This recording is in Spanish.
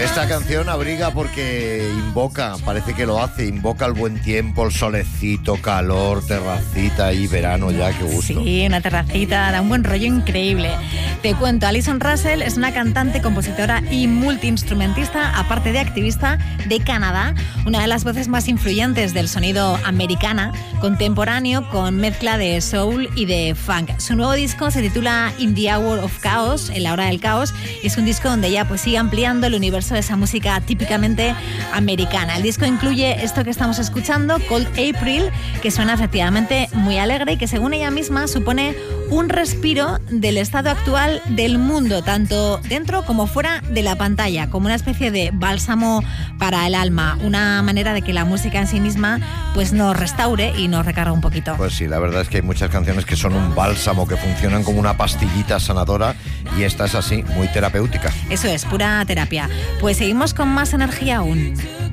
Esta canción abriga porque invoca, parece que lo hace, invoca el buen tiempo, el solecito, calor, terracita y verano ya, qué gusto. Sí, una terracita, da un buen rollo increíble. Te cuento, Alison Russell es una cantante, compositora y multiinstrumentista, aparte de activista, de Canadá, una de las voces más influyentes del sonido americana, contemporáneo, con mezcla de soul y de funk. Su nuevo disco se titula In the Hour of Chaos, en la hora del caos, y es un disco donde ella pues sigue ampliando el universo de esa música típicamente americana. El disco incluye esto que estamos escuchando, Cold April, que suena efectivamente muy alegre y que según ella misma supone un respiro del estado actual del mundo, tanto dentro como fuera de la pantalla, como una especie de bálsamo para el alma, una manera de que la música en sí misma pues nos restaure y nos recarga un poquito. Pues sí, la verdad es que hay muchas canciones que son un bálsamo, que funcionan como una pastillita sanadora, y esta es así, muy terapéutica. Eso es, pura terapia. Pues seguimos con más energía aún.